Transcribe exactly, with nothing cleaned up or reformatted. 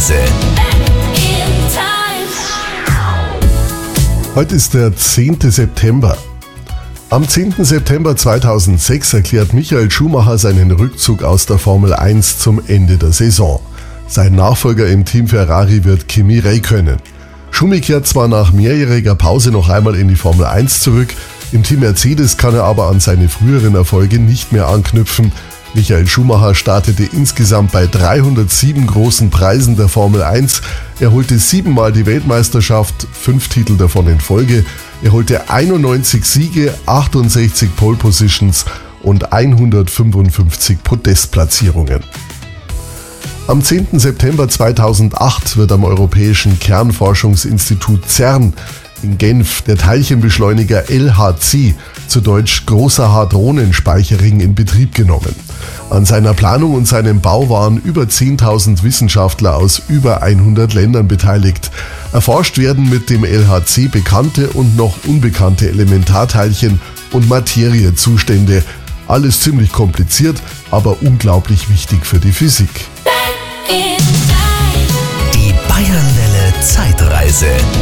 Zeitreise. Heute ist der zehnte September. Am zehnten September zweitausendsechs erklärt Michael Schumacher seinen Rückzug aus der Formel eins zum Ende der Saison. Sein Nachfolger im Team Ferrari wird Kimi Räikkönen. Schumi kehrt zwar nach mehrjähriger Pause noch einmal in die Formel eins zurück, im Team Mercedes kann er aber an seine früheren Erfolge nicht mehr anknüpfen. Michael Schumacher startete insgesamt bei dreihundertsieben großen Preisen der Formel eins. Er holte siebenmal die Weltmeisterschaft, fünf Titel davon in Folge. Er holte einundneunzig Siege, achtundsechzig Pole Positions und hundertfünfundfünfzig Podestplatzierungen. Am zehnten September zweitausendacht wird am Europäischen Kernforschungsinstitut CERN in Genf der Teilchenbeschleuniger L H C, zu Deutsch Großer Hadronenspeicherring, in Betrieb genommen. An seiner Planung und seinem Bau waren über zehntausend Wissenschaftler aus über hundert Ländern beteiligt. Erforscht werden mit dem L H C bekannte und noch unbekannte Elementarteilchen und Materiezustände. Alles ziemlich kompliziert, aber unglaublich wichtig für die Physik. Die Bayernwelle Zeitreise.